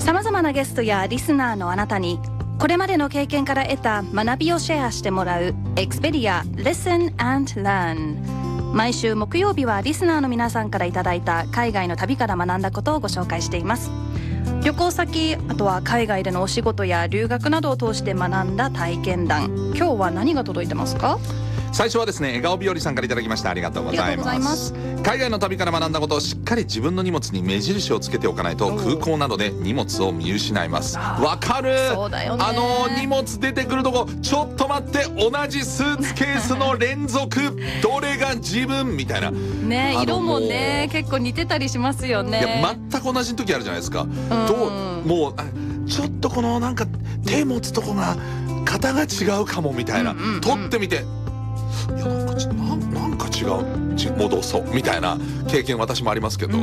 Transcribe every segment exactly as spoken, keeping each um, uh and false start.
さまざまなゲストやリスナーのあなたにこれまでの経験から得た学びをシェアしてもらう Expedia Listen and Learn。 毎週木曜日はリスナーの皆さんからいただいた海外の旅から学んだことをご紹介しています。旅行先、あとは海外でのお仕事や留学などを通して学んだ体験談、今日は何が届いてますか？ 最初はですね、笑顔日和さんからいただきました。ありがとうございます。海外の旅から学んだことをしっかり自分の荷物に目印をつけておかないと空港などで荷物を見失います。わかる。 そうだよね。 あの荷物出てくるとこ、ちょっと待って、同じスーツケースの連続どれが自分みたいなね、色もね結構似てたりしますよね。 いや全く同じ時あるじゃないですか。どうもうちょっとこのなんか手持つとこが型が違うかもみたいな、取ってみて、いやなんかち な, なんか違う戻そうみたいな経験私もありますけど、うん、うん、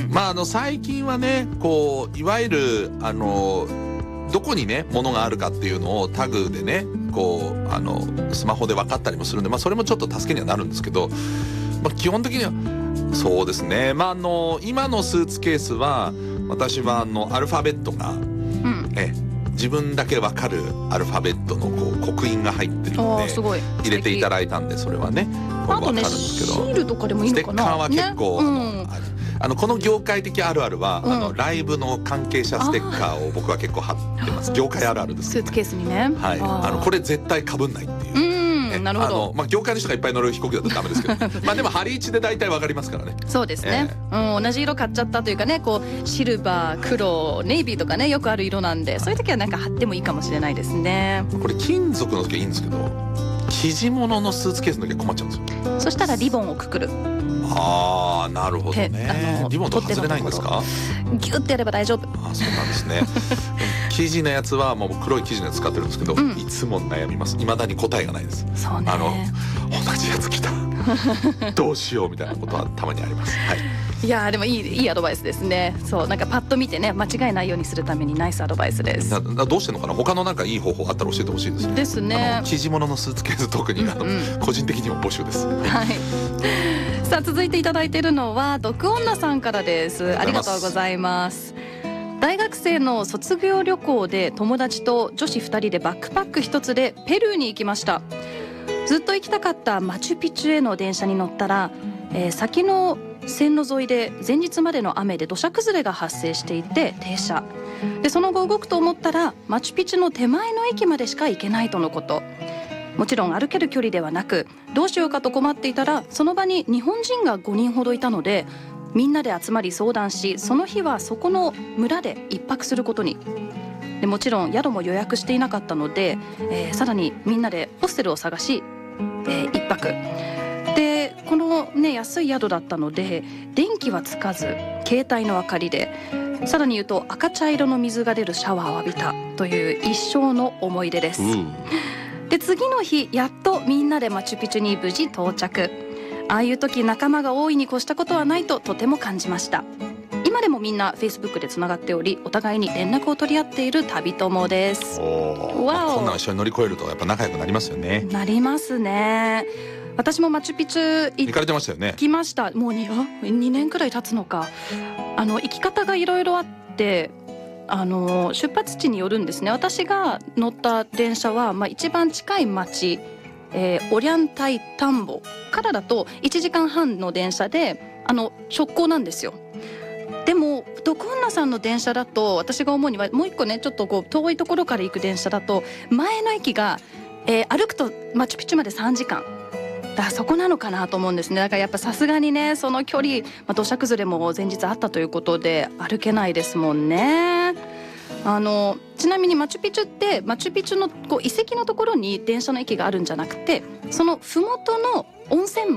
まああの最近はね、こういわゆるあのどこにね物があるかっていうのをタグでねこうあのスマホで分かったりもするんで、まあ、それもちょっと助けにはなるんですけど、まあ、基本的にはそうですね。まああの今のスーツケースは私はあのアルファベットが、うん、え自分だけ分かるアルファベットのこう刻印が入ってるので入れていただいたんで、それはねこれ分かるんですけど、 シールとかでもいいのかな。 ステッカーは結構、ね、うん、あのこの業界的あるあるは、うん、あのライブの関係者ステッカーを僕は結構貼ってます。業界あるあるですけど、ね、 スーツケースにね、 はい、あのこれ絶対被んないっていう、うんなるほど。 あの、まあ、業界の人がいっぱい乗る飛行機だとダメですけどまあでもハリーチで大体わかりますからね。そうですね、 えーうん、同じ色買っちゃったというかね、こうシルバー、黒、ネイビーとかねよくある色なんで、そういう時はなんか貼ってもいいかもしれないですね。 これ金属の時はいいんですけど、生地物のスーツケースの時は困っちゃうんですよ。 そしたらリボンをくくる。 ああなるほどね。リボンとか外れないんですか？ ギュッてやれば大丈夫。 あ、そうなんですね生地のやつはもう黒い生地のやつ使ってるんですけど、うん、いつも悩みます。未だに答えがないです。 そうね、 あの同じやつ来たどうしようみたいなことはたまにあります。はい、 いやでもいいいいアドバイスですね。そうなんかパッと見てね間違いないようにするためにナイスアドバイスです。 ななどうしてんのかな。他のなんかいい方法あったら教えてほしいですね。 ですね。 あの生地物のスーツケース特にあの、うんうん、個人的にも募集です。 はいさあ続いていただいているのは毒女さんからです。ありがとうございます。大学生の卒業旅行で友達と女子ふたりでバックパック一つでペルーに行きました。ずっと行きたかったマチュピチュへの電車に乗ったら、えー、先の線路沿いで前日までの雨で土砂崩れが発生していて停車で、その後動くと思ったらマチュピチュの手前の駅までしか行けないとのこと。もちろん歩ける距離ではなく、どうしようかと困っていたらその場に日本人がごにんほどいたので、みんなで集まり相談し、その日はそこの村で一泊することに。でもちろん宿も予約していなかったので、えー、さらにみんなでホステルを探し、えー、一泊で、このね安い宿だったので電気はつかず携帯の明かりで、さらに言うと赤茶色の水が出るシャワーを浴びたという一生の思い出です、うん、で次の日やっとみんなでマチュピチュに無事到着。ああいう時仲間が多いに越したことはないととても感じました。今でもみんな Facebook でつながっており、お互いに連絡を取り合っている旅友です。 おわお、こんなん一緒に乗り越えるとやっぱ仲良くなりますよね。 なりますね。私もマチュピチュ行かれてましたよね。 行きました。もう 2, にねんくらい経つのか。あの行き方がいろいろあって、あの出発地によるんですね。私が乗った電車は、まあ、一番近い町、えー、オリャンタイタンボからだといちじかんはんの電車であの直行なんですよ。でも毒女さんの電車だと私が思うにはもう一個ねちょっとこう遠いところから行く電車だと前の駅が、えー、歩くとマチュピチュまでさんじかんだからそこなのかなと思うんですね。だからやっぱさすがにねその距離、まあ、土砂崩れも前日あったということで歩けないですもんね。あのちなみにマチュピチュってマチュピチュのこう遺跡のところに電車の駅があるんじゃなくて、その麓の温泉